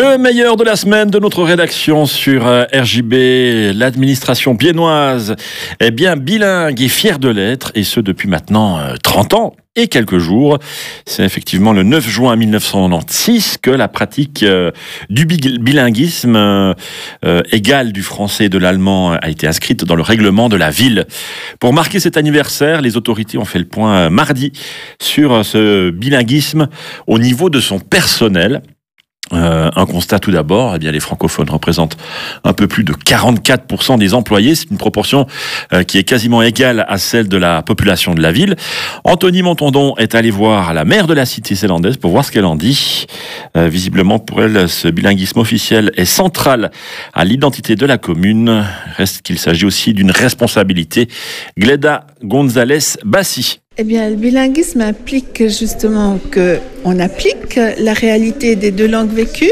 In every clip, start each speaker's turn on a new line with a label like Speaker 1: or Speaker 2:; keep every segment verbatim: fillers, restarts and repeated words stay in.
Speaker 1: Le meilleur de la semaine de notre rédaction sur R J B, l'administration biennoise est bien bilingue et fière de l'être, et ce depuis maintenant trente ans et quelques jours. C'est effectivement le neuf juin mille neuf cent quatre-vingt-seize que la pratique euh, du bilinguisme euh, euh, égal du français et de l'allemand a été inscrite dans le règlement de la ville. Pour marquer cet anniversaire, les autorités ont fait le point euh, mardi sur ce bilinguisme au niveau de son personnel. Euh, un constat tout d'abord, eh bien les francophones représentent un peu plus de quarante-quatre pour cent des employés. C'est une proportion euh, qui est quasiment égale à celle de la population de la ville. Anthony Montondon est allé voir la maire de la cité zélandaise pour voir ce qu'elle en dit. Euh, visiblement pour elle, ce bilinguisme officiel est central à l'identité de la commune. Reste qu'il s'agit aussi d'une responsabilité. Gleda González Bassi.
Speaker 2: Eh bien, le bilinguisme implique justement qu'on applique la réalité des deux langues vécues,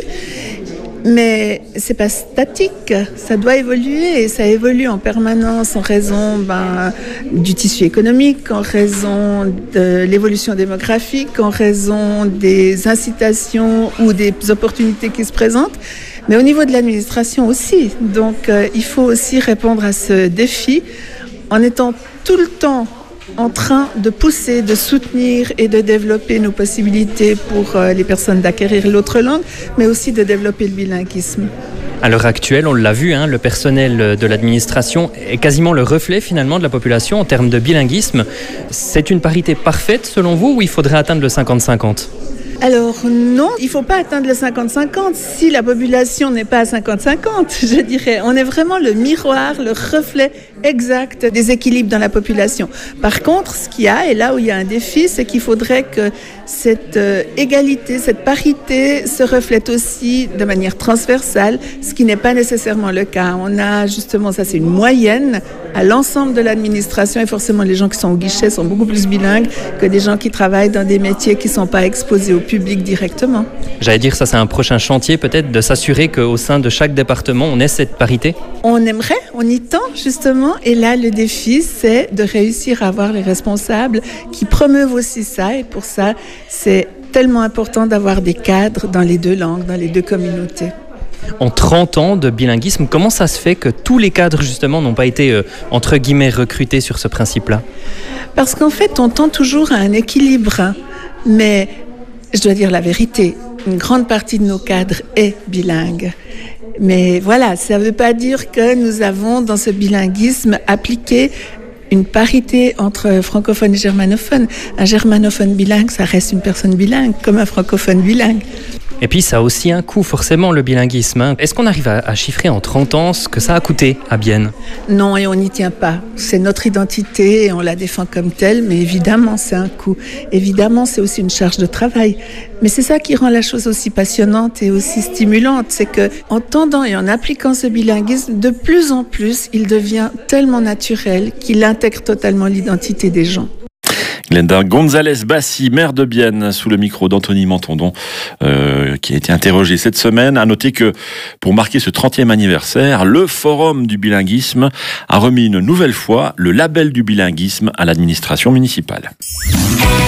Speaker 2: mais c'est pas statique, ça doit évoluer et ça évolue en permanence en raison ben, du tissu économique, en raison de l'évolution démographique, en raison des incitations ou des opportunités qui se présentent, mais au niveau de l'administration aussi. Donc, euh, il faut aussi répondre à ce défi en étant tout le temps en train de pousser, de soutenir et de développer nos possibilités pour les personnes d'acquérir l'autre langue, mais aussi de développer le bilinguisme.
Speaker 3: À l'heure actuelle, on l'a vu, hein, le personnel de l'administration est quasiment le reflet finalement de la population en termes de bilinguisme. C'est une parité parfaite selon vous ou il faudrait atteindre le cinquante cinquante ?
Speaker 2: Alors non, il ne faut pas atteindre le cinquante cinquante si la population n'est pas à cinquante cinquante, je dirais. On est vraiment le miroir, le reflet exact des équilibres dans la population. Par contre, ce qu'il y a, et là où il y a un défi, c'est qu'il faudrait que cette euh, égalité, cette parité se reflète aussi de manière transversale, ce qui n'est pas nécessairement le cas. On a justement, ça c'est une moyenne à l'ensemble de l'administration et forcément les gens qui sont au guichet sont beaucoup plus bilingues que des gens qui travaillent dans des métiers qui ne sont pas exposés au public directement.
Speaker 3: J'allais dire, ça c'est un prochain chantier peut-être, de s'assurer qu'au sein de chaque département, on ait cette parité.
Speaker 2: On aimerait, on y tend justement, et là le défi c'est de réussir à avoir les responsables qui promeuvent aussi ça, et pour ça c'est tellement important d'avoir des cadres dans les deux langues, dans les deux communautés.
Speaker 3: En trente ans de bilinguisme, comment ça se fait que tous les cadres justement n'ont pas été euh, entre guillemets recrutés sur ce principe-là ?
Speaker 2: Parce qu'en fait on tend toujours à un équilibre, mais je dois dire la vérité, une grande partie de nos cadres est bilingue. Mais voilà, ça ne veut pas dire que nous avons dans ce bilinguisme appliqué une parité entre francophones et germanophones. Un germanophone bilingue, ça reste une personne bilingue, comme un francophone bilingue.
Speaker 3: Et puis ça a aussi un coût forcément le bilinguisme. Hein. Est-ce qu'on arrive à, à chiffrer en trente ans ce que ça a coûté à Bienne ?
Speaker 2: Non, et on n'y tient pas. C'est notre identité et on la défend comme telle, mais évidemment c'est un coût. Évidemment c'est aussi une charge de travail. Mais c'est ça qui rend la chose aussi passionnante et aussi stimulante, c'est qu'en tendant et en appliquant ce bilinguisme, de plus en plus, il devient tellement naturel qu'il intègre totalement l'identité des gens.
Speaker 1: Gleda González Bassi, maire de Bienne, sous le micro d'Anthony Montondon, euh, qui a été interrogé cette semaine. À noter que pour marquer ce trentième anniversaire, le Forum du bilinguisme a remis une nouvelle fois le label du bilinguisme à l'administration municipale.